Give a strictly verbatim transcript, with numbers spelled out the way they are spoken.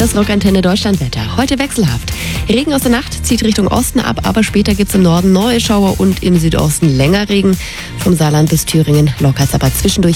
Das Rockantenne Deutschlandwetter. Heute wechselhaft. Regen aus der Nacht zieht Richtung Osten ab, aber später gibt es im Norden neue Schauer und im Südosten länger Regen. Vom Saarland bis Thüringen lockert es aber zwischendurch